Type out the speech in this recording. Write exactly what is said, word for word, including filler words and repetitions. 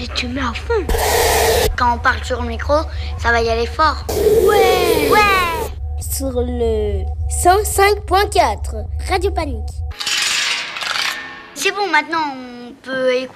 Et tu mets à fond. Quand on parle sur le micro, ça va y aller fort. Ouais. Ouais. Sur le cent cinq point quatre, Radio Panique. C'est bon, maintenant on peut écouter ?